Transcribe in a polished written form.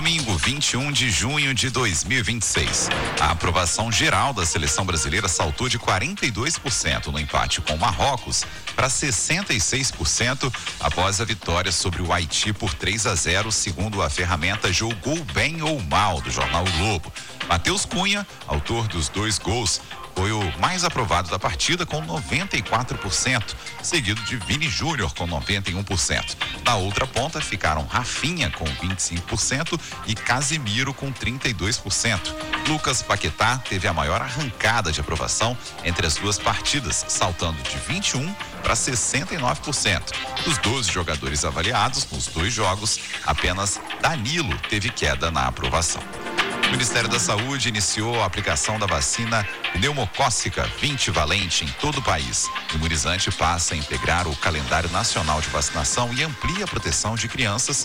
Domingo, 21 de junho de 2026. A aprovação geral da seleção brasileira saltou de 42% no empate com Marrocos para 66% após a vitória sobre o Haiti por 3-0, segundo a ferramenta Jogou Bem ou Mal do jornal O Globo. Matheus Cunha, autor dos 2 gols, foi o mais aprovado da partida com 94%, seguido de Vini Júnior com 91%. Na outra ponta ficaram Rafinha com 25% e Casemiro com 32%. Lucas Paquetá teve a maior arrancada de aprovação entre as duas partidas, saltando de 21% para 69%. Dos 12 jogadores avaliados nos 2 jogos, apenas Danilo teve queda na aprovação. O Ministério da Saúde iniciou a aplicação da vacina pneumocócica 20-valente em todo o país. O imunizante passa a integrar o calendário nacional de vacinação e amplia a proteção de crianças